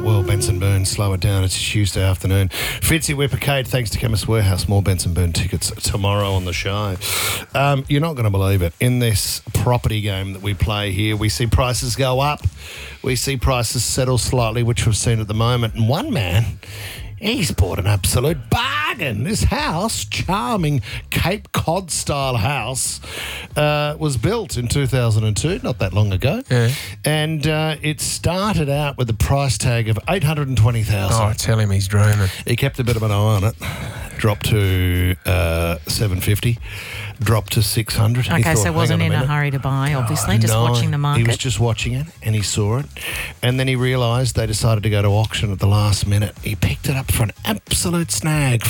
well, Benson Boone, slow it down. It's a Tuesday afternoon. Fitzy Whipper Kate, thanks to Chemist Warehouse. More Benson Boone tickets tomorrow on the show. You're not going to believe it. In this property game that we play here, we see prices go up. We see prices settle slightly, which we've seen at the moment. And one man, he's bought an absolute bargain. This house, charming Cape Cod-style house, was built in 2002, not that long ago. Yeah. And it started out with a price tag of $820,000. Oh, tell him he's dreaming. He kept a bit of an eye on it. Dropped to $750. Dropped to $600. Okay, so wasn't in a hurry to buy, obviously, just watching the market. He was just watching it and he saw it. And then he realised they decided to go to auction at the last minute. He picked it up for an absolute snag,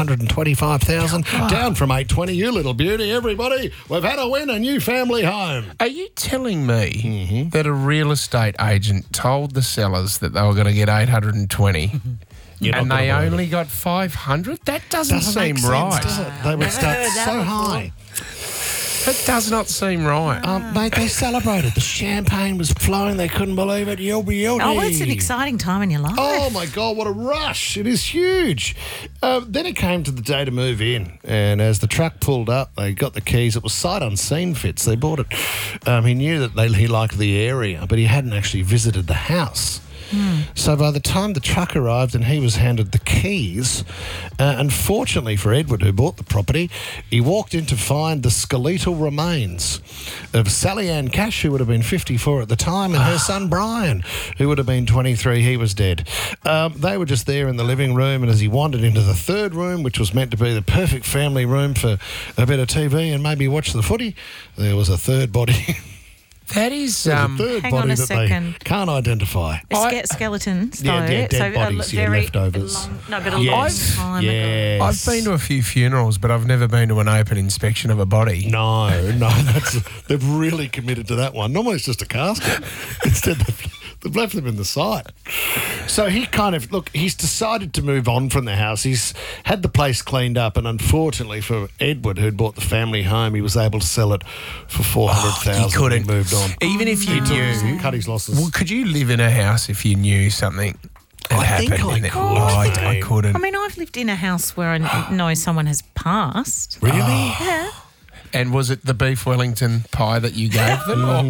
$525,000, down from $820. You little beauty, everybody. We've had a win, a new family home. Are you telling me that a real estate agent told the sellers that they were going to get $820 and they only got $500? That doesn't seem right. Does it? They would start so high. That does not seem right. Mate, they celebrated. The champagne was flowing. They couldn't believe it. Oh, well, it's an exciting time in your life. Oh, my God, what a rush. It is huge. Then it came to the day to move in, and as the truck pulled up, they got the keys. It was sight unseen, Fitz. They bought it. He knew that he liked the area, but he hadn't actually visited the house. So by the time the truck arrived and he was handed the keys, unfortunately for Edward, who bought the property, he walked in to find the skeletal remains of Sally Ann Cash, who would have been 54 at the time, and her son Brian, who would have been 23. He was dead. They were just there in the living room, and as he wandered into the third room, which was meant to be the perfect family room for a bit of TV and maybe watch the footy, there was a third body. That is... There's a third hang body on a that second. they can't identify. Skeletons, though. Yeah, dead bodies, leftovers. But a Yes. long time Yes. ago. I've been to a few funerals, but I've never been to an open inspection of a body. No, they've really committed to that one. Normally it's just a casket. Instead, they've left them in the site. So he he's decided to move on from the house. He's had the place cleaned up, and unfortunately for Edward, who'd bought the family home, he was able to sell it for $400,000. He couldn't. And moved on. Even if you knew... Cut his losses. Well, could you live in a house if you knew something had I think happened I in it? could. I couldn't. I mean, I've lived in a house where I know someone has passed. Really? Yeah. And was it the beef Wellington pie that you gave them? Or?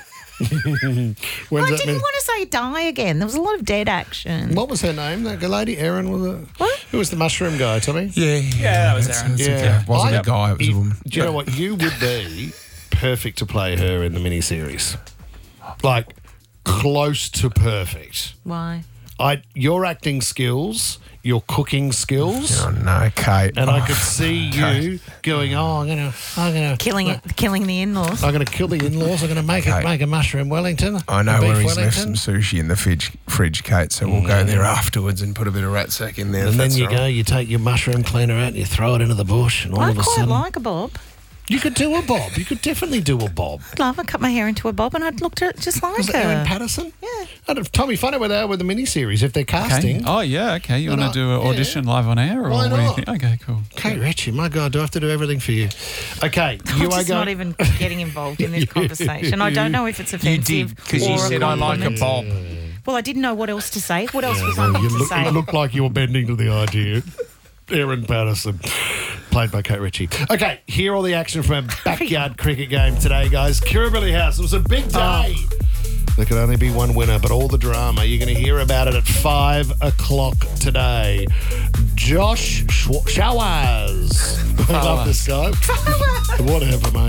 When's I that didn't mean? want to say die again. There was a lot of dead action. What was her name? That lady? Erin was it? What? Who was the mushroom guy, Tommy? Yeah, that was Aaron. Yeah, it wasn't a guy, it was a woman. Do you know what? You would be perfect to play her in the miniseries. Like, close to perfect. Why? Your acting skills, your cooking skills, Oh, no, Kate. and I could see you going, I'm gonna Killing the in-laws. I'm gonna kill the in-laws. I'm gonna make a mushroom Wellington. I know a beef where he's left Wellington. some sushi in the fridge, Kate, so we'll go there afterwards and put a bit of rat sack in there. And then you go, you take your mushroom cleaner out and you throw it into the bush, and all I of a quite sudden like a bob. you could do a bob. You could definitely do a bob. I'd love. I cut my hair into a bob and I'd look just like Was it her. Erin Patterson? Yeah. Tommy, find out where they are with the miniseries if they're Okay. casting. Oh, yeah, okay. You No, want to do an yeah. audition live on air? Or Why what do you not? think? Okay, cool. Kate Ritchie, my God, do I have to do everything for you? Okay, I'm you are just not going. even getting involved in this conversation. I don't know if it's You offensive did, because or you said I like a compliment. bob. Well, I didn't know what else to say. What else was I meant to say? You look like you were bending to the idea. Erin Patterson, played by Kate Ritchie. Okay, hear all the action from a backyard cricket game today, guys. Kirribilli House, it was a big day. There could only be one winner, but all the drama, you're going to hear about it at 5 o'clock today. Josh Showers. I love this guy. Whatever, mate.